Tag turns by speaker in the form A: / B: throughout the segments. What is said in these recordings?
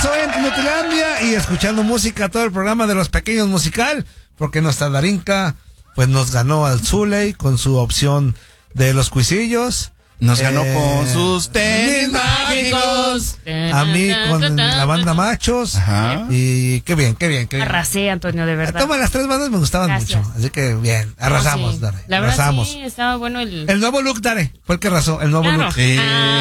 A: regreso en Inutilandia y escuchando música, todo el programa de Los Pequeños Musical, porque nuestra Darinka pues nos ganó al Zuley con su opción de los cuisillos.
B: Nos ganó con sus tenis mágicos.
A: A mí con la banda Machos.
B: Ajá.
A: Y qué bien.
C: Arrasé, Antonio, de verdad.
A: Toma, las tres bandas me gustaban
C: Gracias.
A: mucho. Así que bien, arrasamos,
C: Sí.
A: Dare.
C: La verdad
A: Arrasamos.
C: sí, estaba bueno el
A: nuevo look, Dare. Fue el que arrasó, el nuevo
C: Claro.
A: look.
B: Sí.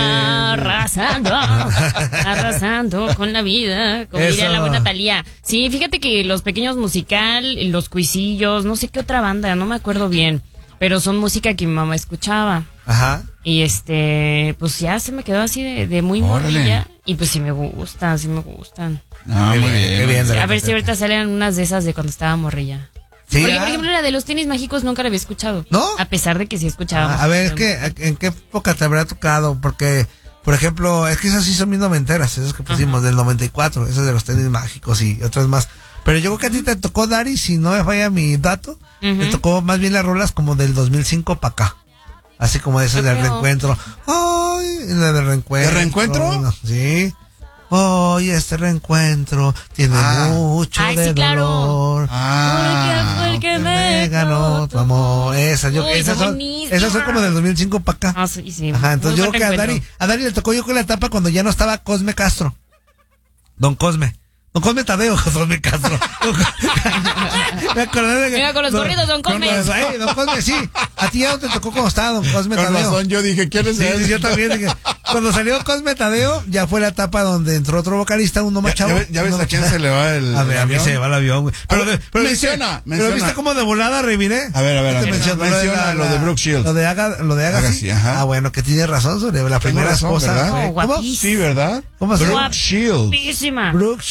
C: Arrasando con la vida, como diría
A: Eso.
C: la buena Thalía. Sí, fíjate que Los Pequeños Musical, Los Cuisillos, no sé qué otra banda, no me acuerdo bien, pero son música que mi mamá escuchaba.
A: Ajá.
C: Y pues ya se me quedó así de muy
B: Órale.
C: morrilla. Y pues sí me gustan.
B: Ah,
A: Qué
B: muy
A: bien,
B: bien.
A: qué bien, Dare.
C: A ver si ahorita salen unas de esas de cuando estaba morrilla.
A: Sí,
C: Porque, por ejemplo, la de los tenis mágicos nunca la había escuchado.
A: ¿No?
C: A pesar de que sí escuchaba.
A: A ver, es que, ¿en qué época te habrá tocado? Porque, por ejemplo, es que esas sí son bien noventeras, esas que pusimos del 94, esas de los tenis mágicos y otras más. Pero yo creo que a ti te tocó, Dari, si no me falla mi dato, te tocó más bien las rolas como del 2005 para acá. Así como esas del reencuentro. ¡Ay! La del reencuentro.
B: ¿De reencuentro?
A: No, sí. ¡Ay, este reencuentro tiene mucho
C: Ay,
A: de
C: sí, claro.
A: dolor!
C: Porque fue el que me
A: ganó tu amor. Esas son
C: buenísimas.
A: como del 2005 para acá.
C: Ah, sí.
A: Ajá, entonces
C: Muy
A: yo creo
C: buen
A: que
C: reencuentro.
A: a Dari le tocó yo con la etapa cuando ya no estaba Cosme Castro. Don Cosme Tadeo, Cosme Castro. Me acordé de que...
C: Venga, con los corridos, Don Cosme.
A: Don Cosme, sí. A ti ya no te tocó cuando estaba Don Cosme
B: Con
A: Tadeo.
B: razón, yo dije, ¿quién es
A: Sí,
B: él?
A: yo también dije. Cuando salió Cosme Tadeo, ya fue la etapa donde entró otro vocalista, uno más chavo.
B: ¿Ya ves
A: uno
B: a
A: más
B: quién
A: chavo.
B: se le va el
A: A ver, a mí
B: avión?
A: se me va el avión, güey. Pero
B: Menciona.
A: Pero viste cómo de volada reviré.
B: A ver,
A: Te menciono
B: menciona lo de Brooke Shields.
A: Lo de Agassi.
B: Agassi, ajá.
A: Ah, bueno, que tiene razón sobre la
B: Tengo
A: primera
B: razón,
A: esposa.
B: ¿verdad?
A: ¿Cómo?
C: Guapísima.
B: Sí, ¿verdad?
A: ¿Cómo se llama?
B: Brooke Shields.
C: Guapísima.
A: Brooke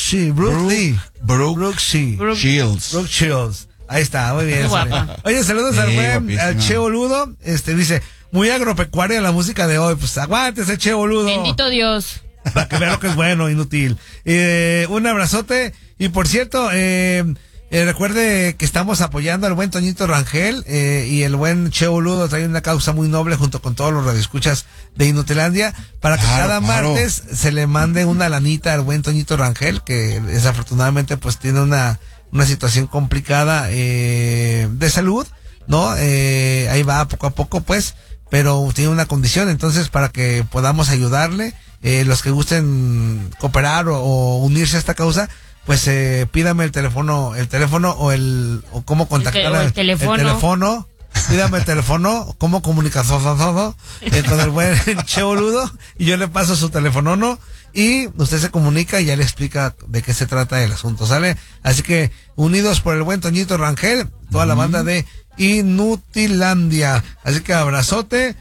B: Shields.
A: Shields. Ahí está, muy bien.
C: Muy
A: Sale.
C: guapa.
A: Oye, saludos
B: Sí,
A: al buen
B: guapísima.
A: al Che Boludo. Dice, muy agropecuaria la música de hoy. Pues aguántese, Che Boludo.
C: Bendito Dios.
A: Para que vea lo que es bueno, inútil. Un abrazote. Y por cierto, recuerde que estamos apoyando al buen Toñito Rangel y el buen Che Boludo trae una causa muy noble junto con todos los radioescuchas de Inutilandia para que cada martes se le mande una lanita al buen Toñito Rangel, que desafortunadamente pues tiene una situación complicada de salud, ¿no? Ahí va poco a poco pues, pero tiene una condición, entonces para que podamos ayudarle, los que gusten cooperar o unirse a esta causa, pues pídame el teléfono o cómo contactar
C: el teléfono.
A: Pídame el teléfono, cómo comunicación con el buen Che Boludo y yo le paso su teléfono, ¿no? Y usted se comunica y ya le explica de qué se trata el asunto, ¿sale? Así que unidos por el buen Toñito Rangel, toda la banda de Inutilandia. Así que abrazote.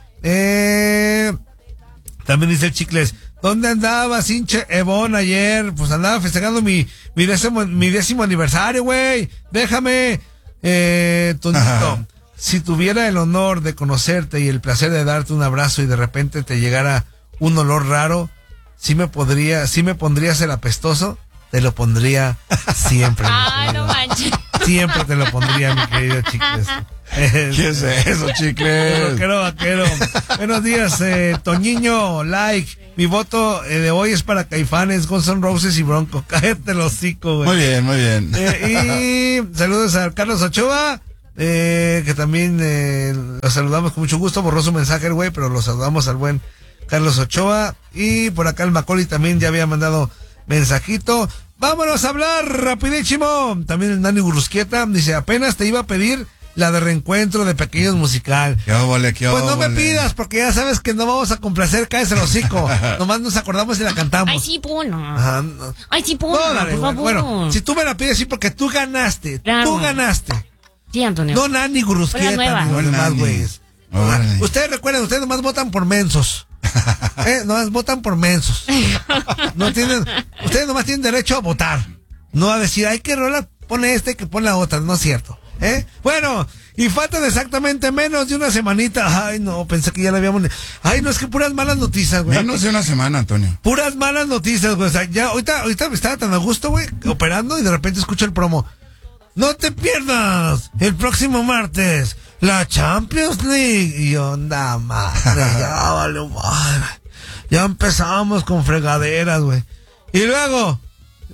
A: También dice el Chicles, ¿dónde andabas, hinche Evón, ayer? Pues andaba festejando mi décimo aniversario, güey. Déjame, Toñito. Si tuviera el honor de conocerte y el placer de darte un abrazo y de repente te llegara un olor raro, ¿sí me pondrías el apestoso? Te lo pondría siempre.
C: Ay, no manches.
A: Siempre te lo pondría, mi querido Chicles.
B: ¿Qué es eso, Chicles?
A: Vaquero. Buenos días, Toñiño, like. Mi voto de hoy es para Caifanes, Guns N' Roses y Bronco. Cállate el hocico, güey.
B: Muy bien.
A: Y saludos a Carlos Ochoa, que también lo saludamos con mucho gusto. Borró su mensaje el güey, pero lo saludamos al buen Carlos Ochoa. Y por acá el Macaulay también ya había mandado mensajito. Vámonos a hablar rapidísimo. También el Nani Gurrusquieta dice, apenas te iba a pedir la de reencuentro de Pequeños Musical. Pues no me pidas, porque ya sabes que no vamos a complacer, cállese el hocico. Nomás nos acordamos y la cantamos.
C: Ay, sí, ponlo.
A: Ajá, no.
C: Ay, sí, ponlo,
A: Dale,
C: por favor.
A: bueno, si tú me la pides, sí, porque tú ganaste.
C: Claro.
A: Tú ganaste.
C: Sí, Antonio.
A: No Nani Gurrusquieta,
C: nueva.
A: ni los demás
B: Nani.
A: güeyes.
B: Órale.
A: Ustedes recuerden, ustedes nomás votan por mensos. Nomás votan por mensos. Ustedes nomás tienen derecho a votar. No a decir, ay, qué rola pone este que pone la otra. No es cierto. Bueno, y faltan exactamente menos de una semanita. Ay, no, pensé que ya la habíamos... Ay, no, es que puras malas noticias, güey.
B: Menos de una semana, Antonio.
A: Puras malas noticias, güey. O sea, ya, ahorita estaba tan a gusto, güey, operando y de repente escucho el promo. No te pierdas el próximo martes la Champions League. Y onda, madre, ya vale, madre. Ya empezamos con fregaderas, güey. Y luego,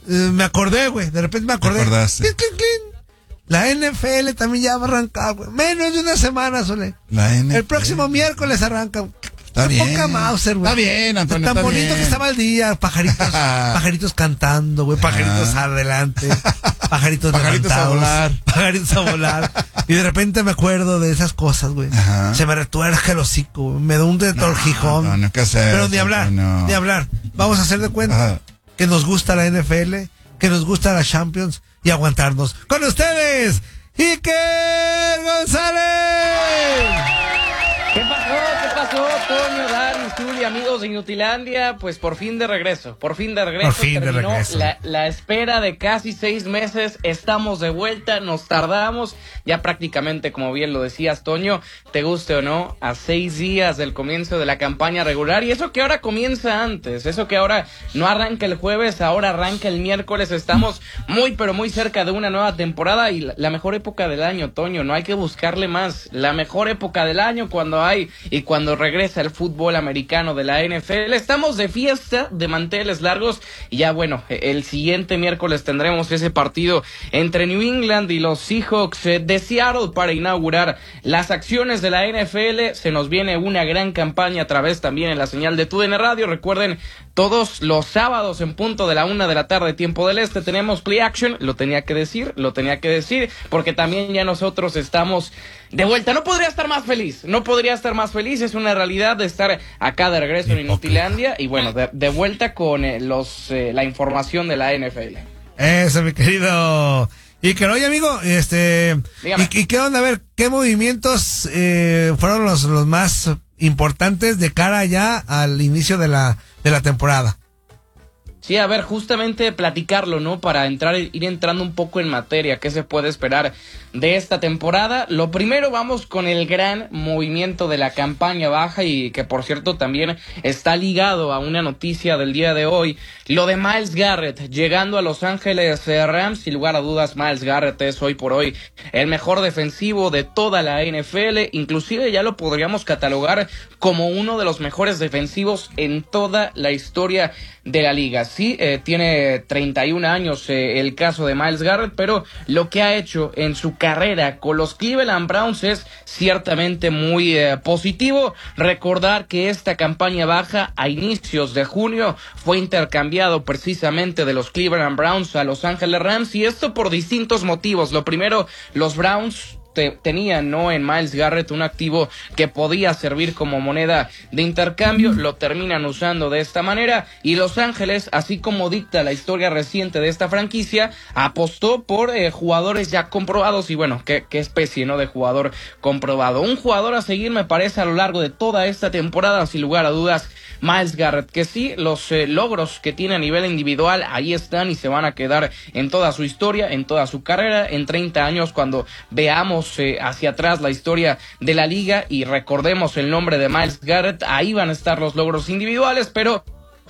A: me acordé, güey, de repente me acordé.
B: ¿Te acordaste?
A: ¡Clin, clin, clin! La NFL también ya va a arrancar, güey. Menos de una semana, Sole.
B: La NFL.
A: El próximo miércoles arranca.
B: Está bien.
A: Poca Mauser, güey.
B: Está bien, Antonio.
A: Tan
B: está
A: bonito
B: bien.
A: que estaba el día. Pajaritos cantando, güey. Pajaritos adelante. Pajaritos
B: Pajaritos a
A: levantados,
B: volar.
A: Pajaritos a volar. Y de repente me acuerdo de esas cosas, güey.
B: Ajá.
A: Se me retuerce el hocico, güey. Me da un retorjijón.
B: No, ¿qué hacer?
A: Pero ni hablar,
B: No.
A: ni hablar. Vamos a hacer de cuenta
B: Ajá.
A: que nos gusta la NFL, que nos gusta la Champions y aguantarnos. Con ustedes, Iker González.
D: ¿Qué pasó, Toño, Dani, Zuli, amigos de Inutilandia? Pues por fin de regreso,
A: Por fin de
D: terminó
A: regreso.
D: la espera de casi 6 meses, estamos de vuelta, nos tardamos, ya prácticamente, como bien lo decías, Toño, te guste o no, a 6 días del comienzo de la campaña regular, y eso que ahora comienza antes, eso que ahora no arranca el jueves, ahora arranca el miércoles, estamos muy pero muy cerca de una nueva temporada, y la mejor época del año, Toño, no hay que buscarle más, la mejor época del año cuando hay y cuando regresa el fútbol americano de la NFL. Estamos de fiesta, de manteles largos, y ya bueno, el siguiente miércoles tendremos ese partido entre New England y los Seahawks de Seattle para inaugurar las acciones de la NFL. Se nos viene una gran campaña a través también en la señal de TUDN Radio. Recuerden, todos los sábados en punto de la 1 de la tarde, tiempo del este, tenemos Play Action. Lo tenía que decir, porque también ya nosotros estamos de vuelta. No podría estar más feliz, es una realidad de estar acá de regreso en Inutilandia y bueno, de vuelta con la información de la NFL.
A: Eso, mi querido Iker. Oye, amigo,
D: Dígame.
A: ¿y qué onda? A ver, ¿qué movimientos fueron los más importantes de cara ya al inicio de la temporada?
D: Sí, a ver, justamente platicarlo, ¿no? Para ir entrando un poco en materia, ¿qué se puede esperar de esta temporada? Lo primero, vamos con el gran movimiento de la campaña baja y que, por cierto, también está ligado a una noticia del día de hoy. Lo de Myles Garrett, llegando a Los Ángeles Rams, sin lugar a dudas, Myles Garrett es hoy por hoy el mejor defensivo de toda la NFL, inclusive ya lo podríamos catalogar como uno de los mejores defensivos en toda la historia de la liga. Sí, tiene 31 años el caso de Myles Garrett, pero lo que ha hecho en su carrera con los Cleveland Browns es ciertamente muy positivo. Recordar que esta campaña baja a inicios de junio fue intercambiado precisamente de los Cleveland Browns a Los Ángeles Rams, y esto por distintos motivos. Lo primero, los Browns tenían, ¿no?, en Myles Garrett un activo que podía servir como moneda de intercambio, lo terminan usando de esta manera, y Los Ángeles, así como dicta la historia reciente de esta franquicia, apostó por jugadores ya comprobados. Y bueno, qué especie, ¿no?, de jugador comprobado. Un jugador a seguir, me parece, a lo largo de toda esta temporada, sin lugar a dudas, Myles Garrett, que sí, los logros que tiene a nivel individual ahí están y se van a quedar en toda su historia, en toda su carrera, en 30 años cuando veamos hacia atrás la historia de la liga y recordemos el nombre de Myles Garrett, ahí van a estar los logros individuales, pero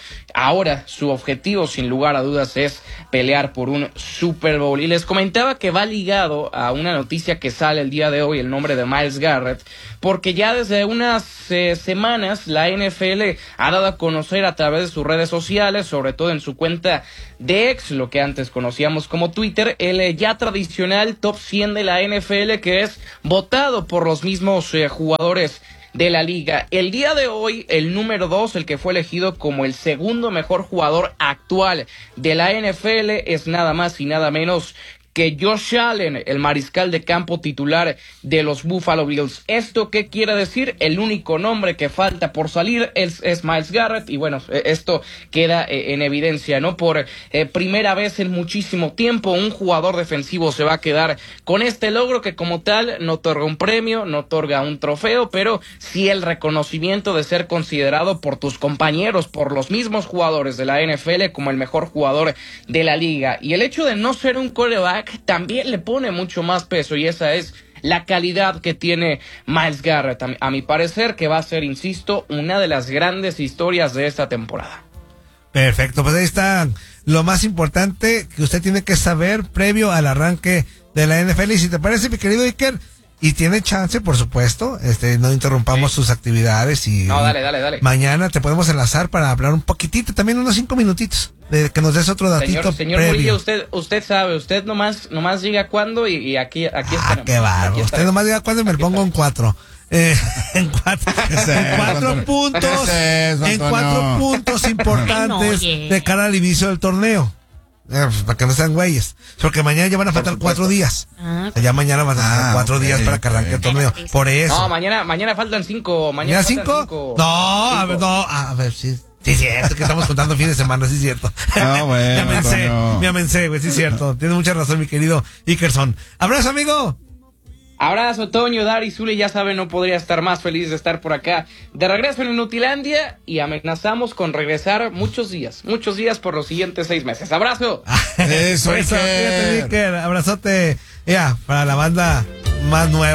D: ahora su objetivo sin lugar a dudas es pelear por un Super Bowl. Y les comentaba que va ligado a una noticia que sale el día de hoy, el nombre de Myles Garrett, porque ya desde unas semanas la NFL ha dado a conocer a través de sus redes sociales, sobre todo en su cuenta de X, lo que antes conocíamos como Twitter, el ya tradicional top 100 de la NFL, que es votado por los mismos jugadores de la liga. El día de hoy, el número 2, el que fue elegido como el segundo mejor jugador actual de la NFL, es nada más y nada menos que Josh Allen, el mariscal de campo titular de los Buffalo Bills. ¿Esto qué quiere decir? El único nombre que falta por salir es Myles Garrett, y bueno, esto queda en evidencia, ¿no? Por primera vez en muchísimo tiempo, un jugador defensivo se va a quedar con este logro que como tal no otorga un premio, no otorga un trofeo, pero sí el reconocimiento de ser considerado por tus compañeros, por los mismos jugadores de la NFL como el mejor jugador de la liga. Y el hecho de no ser un quarterback también le pone mucho más peso, y esa es la calidad que tiene Myles Garrett, a mi parecer, que va a ser, insisto, una de las grandes historias de esta temporada.
A: Perfecto, pues ahí está lo más importante que usted tiene que saber previo al arranque de la NFL. Y si te parece, mi querido Iker, y tiene chance, por supuesto, no interrumpamos sus actividades y
D: no, dale.
A: Mañana te podemos enlazar para hablar un poquitito, también unos 5 minutitos, de que nos des otro datito
D: señor
A: previo.
D: Murillo, usted sabe, usted nomás diga cuándo y aquí estaremos.
A: Qué bárbaro. Usted nomás diga cuándo y me lo pongo en 4. En cuatro puntos, en 4 puntos importantes de cara al inicio del torneo. Para que no sean güeyes. Porque mañana ya van a faltar 4 días. O sea, ya mañana van a faltar 4 días para que arranque el torneo. Por eso.
D: No, mañana faltan 5. ¿Mañana 5?
A: No, a ver, sí. Sí, es cierto, que estamos contando fin de semana, sí es cierto.
B: No, bueno,
A: me amencé, güey, sí es cierto. Tienes mucha razón, mi querido Ikerson. Abrazo, amigo.
D: Abrazo, Toño, Dari, Zuli, ya saben, no podría estar más feliz de estar por acá. De regreso en Inutilandia y amenazamos con regresar muchos días por los siguientes 6 meses. ¡Abrazo!
B: Eso,
A: fíjate, Iker, abrazote. Ya, para la banda más nueva.